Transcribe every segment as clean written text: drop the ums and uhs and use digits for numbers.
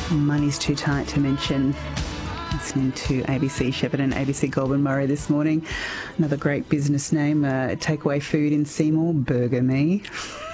Money's too tight to mention. Listening to ABC Shepherd and ABC Goulburn Murray this morning. Another great business name, takeaway food in Seymour, Burger Me.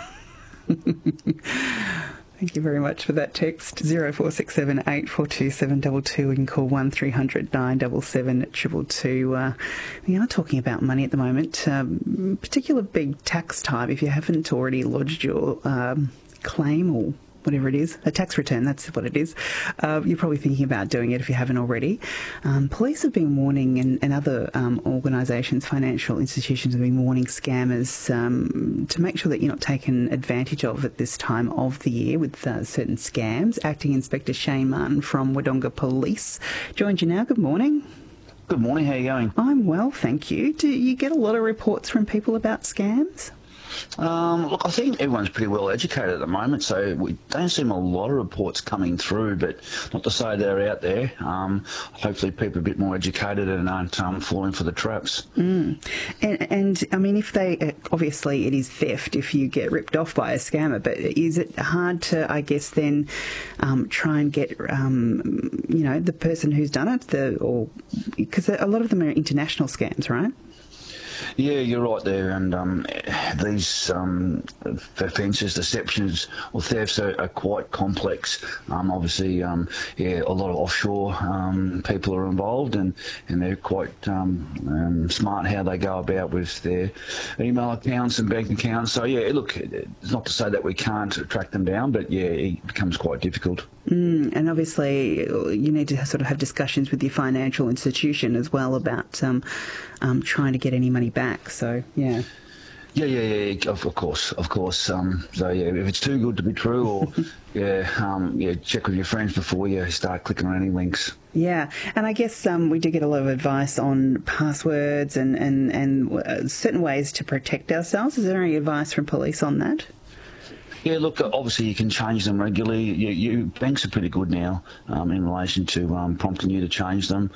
Thank you very much for that text. 0467 842 722. You can call 1300 977 222. We are talking about money at the moment. Particular big tax time. If you haven't already lodged your claim or whatever it is, a tax return, that's what it is. You're probably thinking about doing it if you haven't already. Police have been warning, and other organisations, financial institutions have been warning scammers to make sure that you're not taken advantage of at this time of the year with certain scams. Acting Inspector Shane Martin from Wodonga Police joins you now. Good morning. Good morning, how are you going? I'm well, thank you. Do you get a lot of reports from people about scams? Look, I think everyone's pretty well educated at the moment, so we don't see a lot of reports coming through, but not to say they're out there. Hopefully people are a bit more educated and aren't falling for the traps. And I mean, if they, obviously it is theft if you get ripped off by a scammer, but is it hard to, I guess, then try and get, the person who's done it, because a lot of them are international scams, right? Yeah, you're right there, and these offences, deceptions or thefts are quite complex. Obviously, a lot of offshore people are involved, and they're quite smart how they go about with their email accounts and bank accounts. So yeah, look, it's not to say that we can't track them down, but yeah, it becomes quite difficult. And obviously you need to sort of have discussions with your financial institution as well about trying to get any money back. So, yeah. Yeah, of course. So, yeah, if it's too good to be true, or, check with your friends before you start clicking on any links. Yeah, and I guess we do get a lot of advice on passwords and certain ways to protect ourselves. Is there any advice from police on that? Yeah, look, obviously you can change them regularly. Banks are pretty good now in relation to prompting you to change them.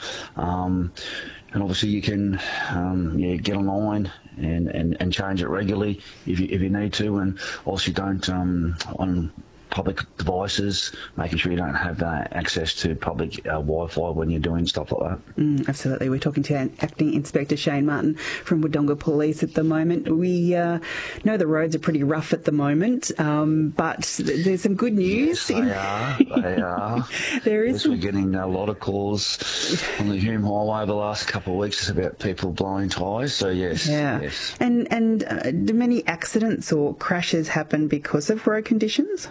And obviously you can get online and change it regularly if you need to. And also don't on public devices, making sure you don't have access to public Wi-Fi when you're doing stuff like that. Absolutely. We're talking to Acting Inspector Shane Martin from Wodonga Police at the moment. We know the roads are pretty rough at the moment, but there's some good news. Yes, they are. There is. We're getting a lot of calls on the Hume Highway over the last couple of weeks about people blowing tyres, so yes. Yeah. Yes. And do many accidents or crashes happen because of road conditions?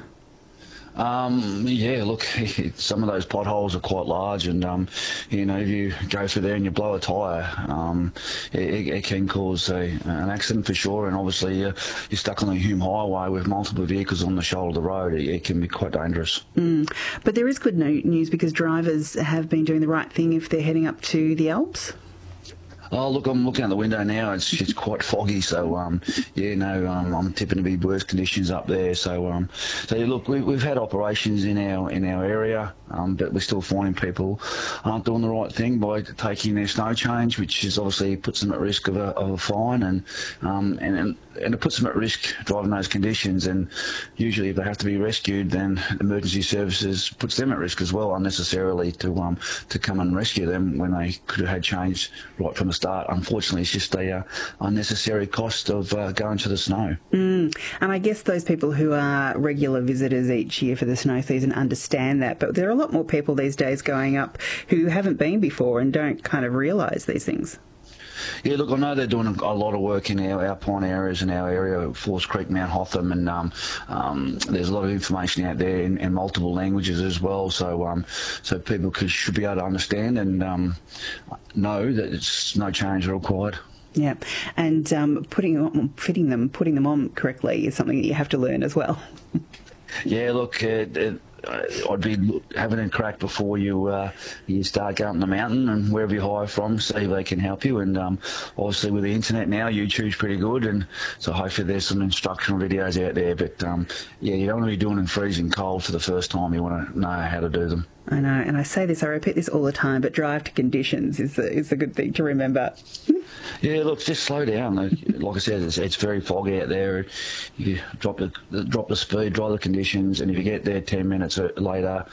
Look, some of those potholes are quite large, and if you go through there and you blow a tyre, it can cause an accident for sure. And obviously, you're stuck on the Hume Highway with multiple vehicles on the shoulder of the road. It can be quite dangerous. But there is good news, because drivers have been doing the right thing if they're heading up to the Alps. Oh, look, I'm looking out the window now. It's quite foggy, so I'm tipping to be worse conditions up there. So look, we've had operations in our area, but we're still finding people aren't doing the right thing by taking their snow change, which is obviously puts them at risk of a fine, and it puts them at risk driving those conditions. And usually, if they have to be rescued, then emergency services puts them at risk as well unnecessarily to come and rescue them when they could have had change right from the start. Unfortunately, it's just a unnecessary cost of going to the snow. And I guess those people who are regular visitors each year for the snow season understand that, but there are a lot more people these days going up who haven't been before and don't kind of realise these things. Yeah, look, I know they're doing a lot of work in our alpine areas in our area, Force Creek, Mount Hotham, and there's a lot of information out there in multiple languages as well, so people should be able to understand and know that it's no change required. Yeah, and putting them on correctly is something that you have to learn as well. Yeah, look, I'd be having a crack before you start going up the mountain, and wherever you hire from, see if they can help you. And obviously with the internet now, YouTube's pretty good, and so hopefully there's some instructional videos out there. But you don't want to be doing them freezing cold for the first time. You want to know how to do them. I know, and I say this, I repeat this all the time, but drive to conditions is a good thing to remember. Yeah, look, just slow down. Like I said, it's very foggy out there. You drop the speed, drive the conditions, and if you get there 10 minutes later,